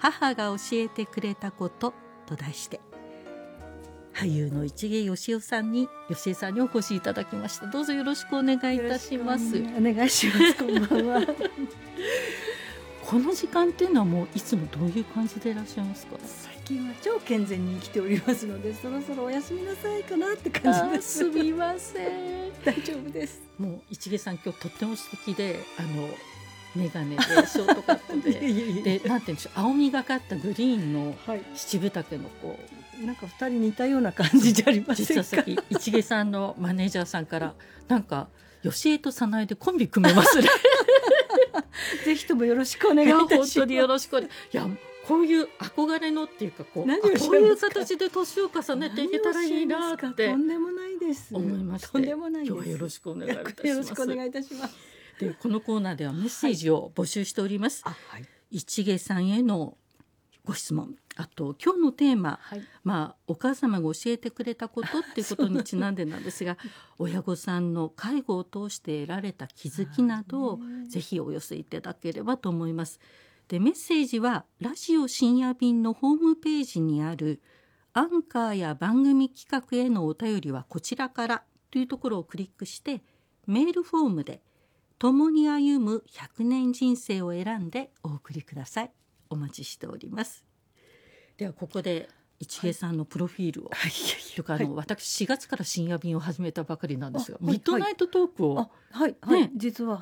母が教えてくれたことと題して、俳優の市毛義雄さんにお越しいただきました。どうぞよろしくお願いいたします。 お願いします。こんばんは。 この時間っていうのはもういつもどういう感じでいらっしゃいますか？ 最近は超健全に生きておりますので、そろそろお休みなさいかなって感じです。 すみません。 大丈夫です。 もう市毛さん今日とっても素敵で、メガネでショートカットでで、なんていうんでしょう、青みがかったグリーンの七分丈のこう、 なんか二人似たような感じじゃありませんか？ 実はさっき市毛さんのマネージャーさんからなんか吉江と早苗でコンビ組めますね。 ぜひともよろしくお願いいたします。 本当によろしくお願い。いや、こういう憧れのっていうかこういう形で年を重ねていけたらいいなってとんでもないです思いまして、 とんでもないです。 今日はよろしくお願いいたします。 よろしくお願いいたします。 で、このコーナーではメッセージを募集しております。市毛さんへのご質問、あと今日のテーマ、お母様が教えてくれたことっていうことにちなんでなんですが親御さんの介護を通して得られた気づきなどをぜひお寄せいただければと思います。で、メッセージはラジオ深夜便のホームページにあるアンカーや番組企画へのお便りはこちらからというところをクリックして、メールフォームで共に歩む100年人生を選んでお送りください。お待ちしております。ではここで市毛さんのプロフィールを、とか私4月から深夜便を始めたばかりなんですが、ミッドナイトトークを、 実は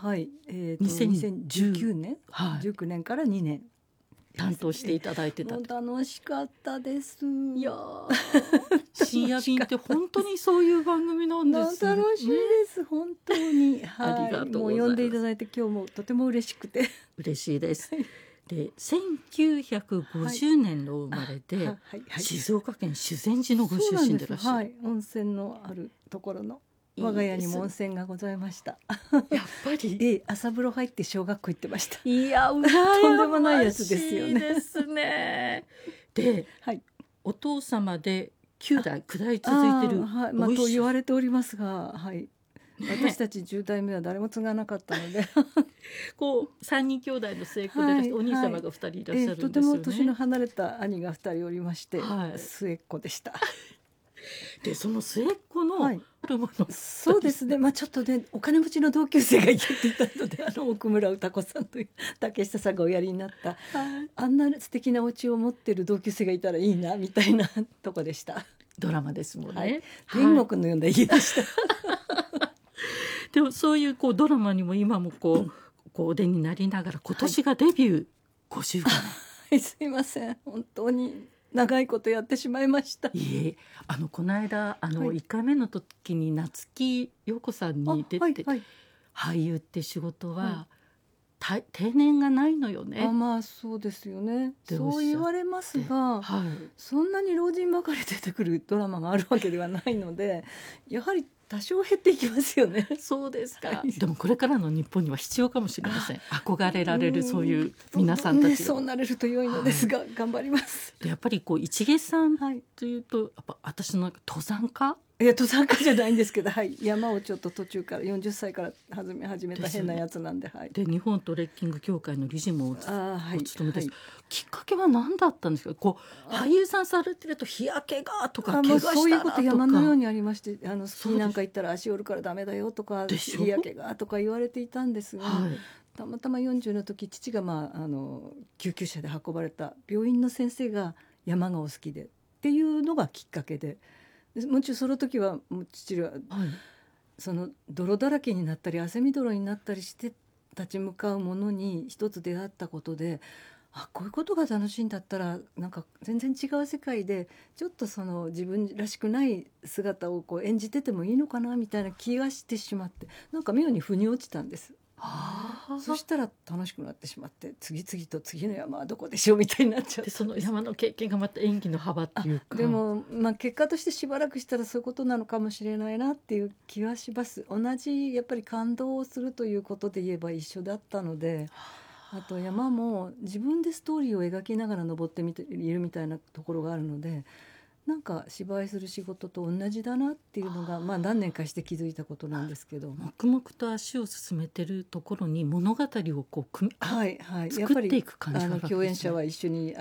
2019年、19年から2年担当していただいてた。 楽しかったです。 いや深夜便って本当にそういう番組なんですね。 楽しいです本当に、 ありがとうございます。 もう呼んでいただいて今日もとても嬉しくて嬉しいです。で、1950年の生まれで、静岡県修善寺のご出身でいらっしゃる。 温泉のあるところの我が家にも温泉がございました。 やっぱりで、朝風呂入って小学校行ってました。 いや、とんでもないやつですよね。 ですね。で、お父様で9代9代続いてると言われておりますが、私たち10代目は誰も継がなかったのでこう3人兄弟の末っ子で、お兄様が2人いらっしゃるんですよね。 とても年の離れた兄が2人おりまして、末っ子でした。 で、その末っ子の、 そうですね、ちょっとね、お金持ちの同級生がいてって言ったので、奥村歌子さんという竹下さんがおやりになった、あんな素敵なお家を持ってる同級生がいたらいいなみたいなとこでした。 ドラマですもんね。 天国のような家でした。 でもそういうドラマにも今もお出になりながら、今年がデビュー55 年。すいません、本当に長いことやってしまいました。 いえ、この間1回目の時に夏木陽子さんに出て、俳優って仕事は、定年がないのよね。 そうですよね。そう言われますが、そんなに老人ばかり出てくるドラマがあるわけではないので、やはり多少減っていきますよね。 そうですか。でもこれからの日本には必要かもしれません。憧れられるそういう皆さんたち、 そうなれると良いのですが、頑張ります。 で、やっぱり市毛さんというと、やっぱ私の登山家。 いや、登山家じゃないんですけど、山をちょっと途中から40歳から始めた変なやつなんで、 で、日本トレッキング協会の理事もお務めです。きっかけは何だったんですか？俳優さんされてると日焼けがとか怪我したらとか、 そういうこと山のようにありまして、スキーなんか行ったら足折るからダメだよとか、日焼けがとか言われていたんですが、たまたま40の時、父が救急車で運ばれた病院の先生が山がお好きでっていうのがきっかけで、もちろんその時は父は、その泥だらけになったり汗みどろになったりして立ち向かうものに一つ出会ったことで、こういうことが楽しいんだったら、なんか全然違う世界でちょっとその自分らしくない姿を演じててもいいのかなみたいな気がしてしまって、なんか妙に腑に落ちたんです。そしたら楽しくなってしまって、次々と次の山はどこでしょうみたいになっちゃって、 その山の経験がまた演技の幅っていうか、 でも結果としてしばらくしたらそういうことなのかもしれないなっていう気はします。同じやっぱり感動をするということで言えば一緒だったので、あと山も自分でストーリーを描きながら登ってみているみたいなところがあるので、なんか芝居する仕事と同じだなっていうのが、何年かして気づいたことなんですけど、 黙々と足を進めてるところに物語を作っていく感じがあるわけですね。 やっぱり共演者は一緒に